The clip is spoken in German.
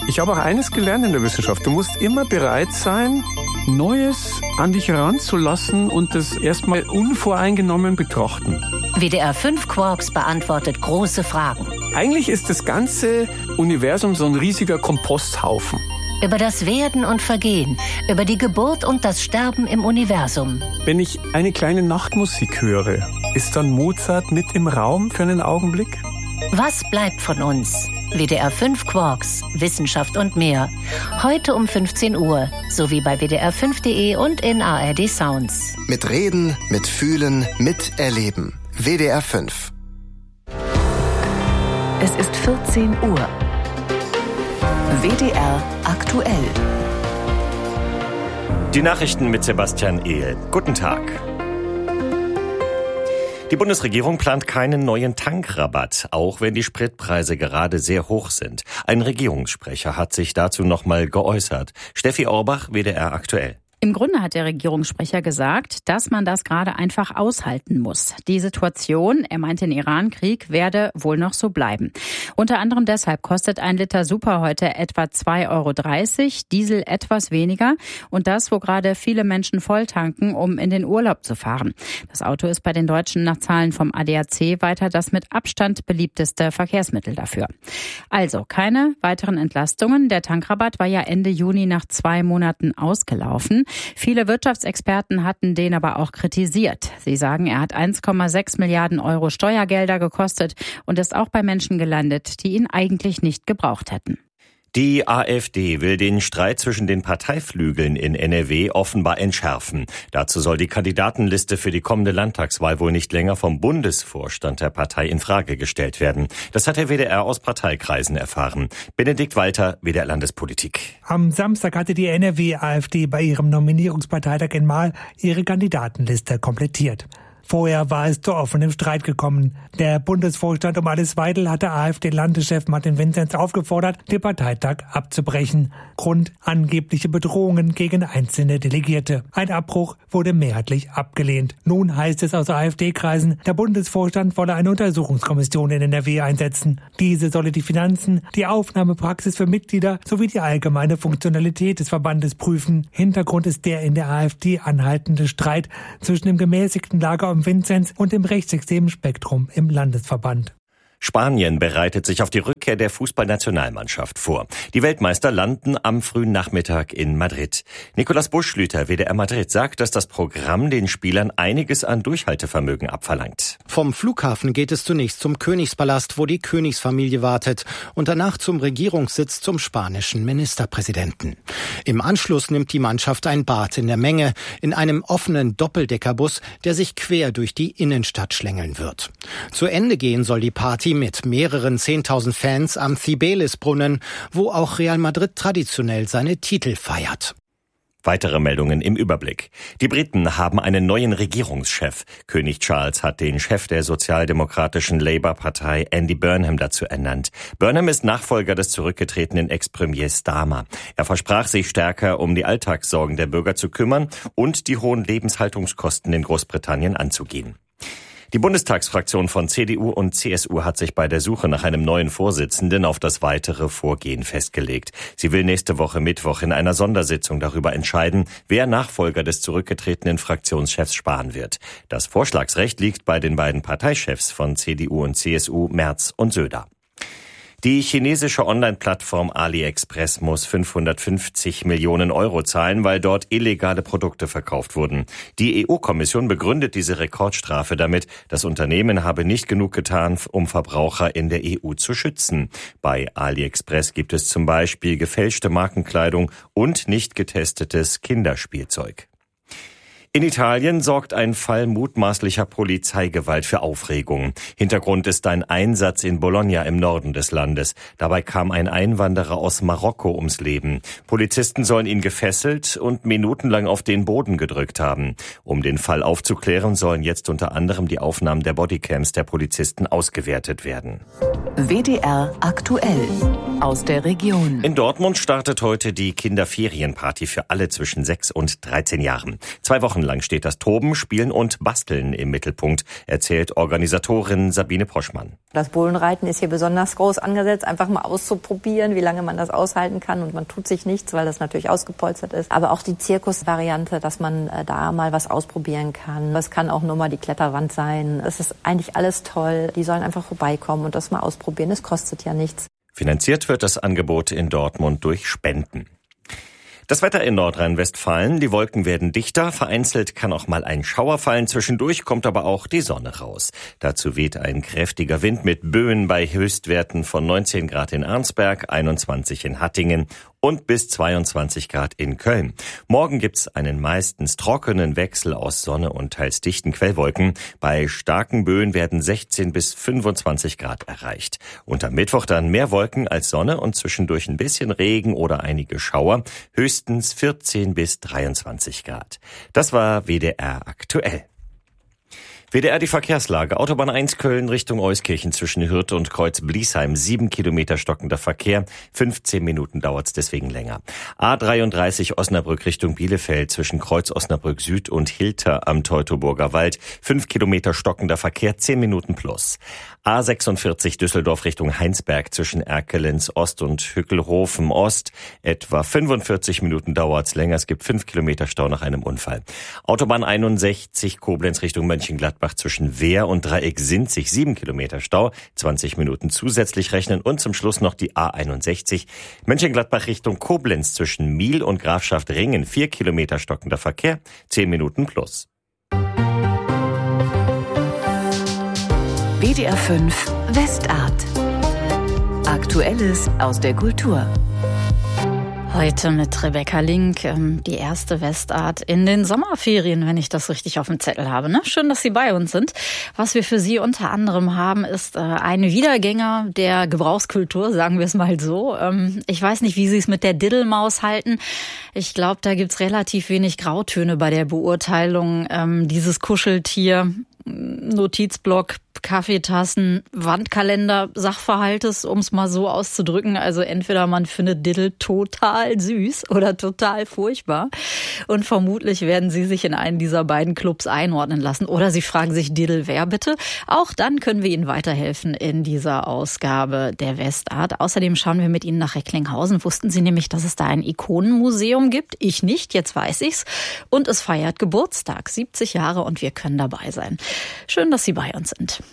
Ich habe auch eines gelernt in der Wissenschaft. Du musst immer bereit sein, Neues an dich heranzulassen und das erstmal unvoreingenommen betrachten. WDR 5 Quarks beantwortet große Fragen. Eigentlich ist das ganze Universum so ein riesiger Komposthaufen. Über das Werden und Vergehen, über die Geburt und das Sterben im Universum. Wenn ich eine kleine Nachtmusik höre, ist dann Mozart mit im Raum für einen Augenblick? Was bleibt von uns? WDR 5 Quarks, Wissenschaft und mehr. Heute um 15 Uhr, sowie bei wdr5.de und in ARD Sounds. Mit Reden, mit Fühlen, mit Erleben. WDR 5. Es ist 14 Uhr. WDR aktuell. Die Nachrichten mit Sebastian Ehl. Guten Tag. Die Bundesregierung plant keinen neuen Tankrabatt, auch wenn die Spritpreise gerade sehr hoch sind. Ein Regierungssprecher hat sich dazu nochmal geäußert. Steffi Orbach, WDR aktuell. Im Grunde hat der Regierungssprecher gesagt, dass man das gerade einfach aushalten muss. Die Situation, er meint den Iran-Krieg, werde wohl noch so bleiben. Unter anderem deshalb kostet ein Liter Super heute etwa 2,30 €, Diesel etwas weniger. Und das, wo gerade viele Menschen voll tanken, um in den Urlaub zu fahren. Das Auto ist bei den Deutschen nach Zahlen vom ADAC weiter das mit Abstand beliebteste Verkehrsmittel dafür. Also keine weiteren Entlastungen. Der Tankrabatt war ja Ende Juni nach 2 Monaten ausgelaufen. Viele Wirtschaftsexperten hatten den aber auch kritisiert. Sie sagen, er hat 1,6 Milliarden € Steuergelder gekostet und ist auch bei Menschen gelandet, die ihn eigentlich nicht gebraucht hätten. Die AfD will den Streit zwischen den Parteiflügeln in NRW offenbar entschärfen. Dazu soll die Kandidatenliste für die kommende Landtagswahl wohl nicht länger vom Bundesvorstand der Partei in Frage gestellt werden. Das hat der WDR aus Parteikreisen erfahren. Benedikt Walter, WDR Landespolitik. Am Samstag hatte die NRW-AfD bei ihrem Nominierungsparteitag in Marl ihre Kandidatenliste komplettiert. Vorher war es zu offenem Streit gekommen. Der Bundesvorstand um Alice Weidel hatte AfD-Landeschef Martin Vinzenz aufgefordert, den Parteitag abzubrechen. Grund angebliche Bedrohungen gegen einzelne Delegierte. Ein Abbruch wurde mehrheitlich abgelehnt. Nun heißt es aus AfD-Kreisen, der Bundesvorstand wolle eine Untersuchungskommission in NRW einsetzen. Diese solle die Finanzen, die Aufnahmepraxis für Mitglieder sowie die allgemeine Funktionalität des Verbandes prüfen. Hintergrund ist der in der AfD anhaltende Streit zwischen dem gemäßigten Lager um Vinzenz und dem rechtsextremen Spektrum im Landesverband. Spanien bereitet sich auf die Rückkehr der Fußballnationalmannschaft vor. Die Weltmeister landen am frühen Nachmittag in Madrid. Nicolas Buschlüter, WDR Madrid, sagt, dass das Programm den Spielern einiges an Durchhaltevermögen abverlangt. Vom Flughafen geht es zunächst zum Königspalast, wo die Königsfamilie wartet, und danach zum Regierungssitz zum spanischen Ministerpräsidenten. Im Anschluss nimmt die Mannschaft ein Bad in der Menge in einem offenen Doppeldeckerbus, der sich quer durch die Innenstadt schlängeln wird. Zu Ende gehen soll die Party mit mehreren 10.000 Fans am Cibeles-Brunnen, wo auch Real Madrid traditionell seine Titel feiert. Weitere Meldungen im Überblick. Die Briten haben einen neuen Regierungschef. König Charles hat den Chef der sozialdemokratischen Labour-Partei Andy Burnham dazu ernannt. Burnham ist Nachfolger des zurückgetretenen Ex-Premiers Starmer. Er versprach sich stärker um die Alltagssorgen der Bürger zu kümmern und die hohen Lebenshaltungskosten in Großbritannien anzugehen. Die Bundestagsfraktion von CDU und CSU hat sich bei der Suche nach einem neuen Vorsitzenden auf das weitere Vorgehen festgelegt. Sie will nächste Woche Mittwoch in einer Sondersitzung darüber entscheiden, wer Nachfolger des zurückgetretenen Fraktionschefs Spahn wird. Das Vorschlagsrecht liegt bei den beiden Parteichefs von CDU und CSU, Merz und Söder. Die chinesische Online-Plattform AliExpress muss 550 Millionen € zahlen, weil dort illegale Produkte verkauft wurden. Die EU-Kommission begründet diese Rekordstrafe damit, das Unternehmen habe nicht genug getan, um Verbraucher in der EU zu schützen. Bei AliExpress gibt es zum Beispiel gefälschte Markenkleidung und nicht getestetes Kinderspielzeug. In Italien sorgt ein Fall mutmaßlicher Polizeigewalt für Aufregung. Hintergrund ist ein Einsatz in Bologna im Norden des Landes. Dabei kam ein Einwanderer aus Marokko ums Leben. Polizisten sollen ihn gefesselt und minutenlang auf den Boden gedrückt haben. Um den Fall aufzuklären, sollen jetzt unter anderem die Aufnahmen der Bodycams der Polizisten ausgewertet werden. WDR aktuell aus der Region. In Dortmund startet heute die Kinderferienparty für alle zwischen 6 und 13 Jahren. 2 Wochen Wochenlang steht das Toben, Spielen und Basteln im Mittelpunkt, erzählt Organisatorin Sabine Poschmann. Das Bullenreiten ist hier besonders groß angesetzt, einfach mal auszuprobieren, wie lange man das aushalten kann. Und man tut sich nichts, weil das natürlich ausgepolstert ist. Aber auch die Zirkusvariante, dass man da mal was ausprobieren kann. Das kann auch nur mal die Kletterwand sein. Es ist eigentlich alles toll. Die sollen einfach vorbeikommen und das mal ausprobieren. Es kostet ja nichts. Finanziert wird das Angebot in Dortmund durch Spenden. Das Wetter in Nordrhein-Westfalen, die Wolken werden dichter, vereinzelt kann auch mal ein Schauer fallen, zwischendurch kommt aber auch die Sonne raus. Dazu weht ein kräftiger Wind mit Böen bei Höchstwerten von 19 Grad in Arnsberg, 21 in Hattingen und bis 22 Grad in Köln. Morgen gibt's einen meistens trockenen Wechsel aus Sonne und teils dichten Quellwolken. Bei starken Böen werden 16 bis 25 Grad erreicht. Und am Mittwoch dann mehr Wolken als Sonne und zwischendurch ein bisschen Regen oder einige Schauer. Höchstens 14 bis 23 Grad. Das war WDR aktuell. WDR die Verkehrslage. Autobahn 1 Köln Richtung Euskirchen zwischen Hürth und Kreuz Bliesheim. 7 Kilometer stockender Verkehr. 15 Minuten dauert's deswegen länger. A33 Osnabrück Richtung Bielefeld zwischen Kreuz Osnabrück Süd und Hilter am Teutoburger Wald. 5 Kilometer stockender Verkehr. 10 Minuten plus. A46 Düsseldorf Richtung Heinsberg zwischen Erkelenz Ost und Hückelhofen Ost. Etwa 45 Minuten dauert's länger. Es gibt 5 Kilometer Stau nach einem Unfall. Autobahn 61 Koblenz Richtung Mönchengladbach zwischen Wehr und Dreieck Sinzig 7 Kilometer Stau, 20 Minuten zusätzlich rechnen und zum Schluss noch die A61 Mönchengladbach Richtung Koblenz zwischen Miel und Grafschaft Ringen 4 Kilometer stockender Verkehr, 10 Minuten plus. WDR 5 Westart. Aktuelles aus der Kultur. Heute mit Rebecca Link, die erste Westart in den Sommerferien, wenn ich das richtig auf dem Zettel habe. Ne? Schön, dass Sie bei uns sind. Was wir für Sie unter anderem haben, ist ein Wiedergänger der Gebrauchskultur, sagen wir es mal so. Ich weiß nicht, wie Sie es mit der Diddelmaus halten. Ich glaube, da gibt's relativ wenig Grautöne bei der Beurteilung. Dieses Kuscheltier, Notizblock, Kaffeetassen, Wandkalender, Sachverhaltes, um es mal so auszudrücken. Also entweder man findet Diddle total süß oder total furchtbar. Und vermutlich werden Sie sich in einen dieser beiden Clubs einordnen lassen. Oder Sie fragen sich, Diddle wer bitte? Auch dann können wir Ihnen weiterhelfen in dieser Ausgabe der Westart. Außerdem schauen wir mit Ihnen nach Recklinghausen. Wussten Sie nämlich, dass es da ein Ikonenmuseum gibt? Ich nicht, jetzt weiß ich's. Und es feiert Geburtstag, 70 Jahre und wir können dabei sein. Schön, dass Sie bei uns sind.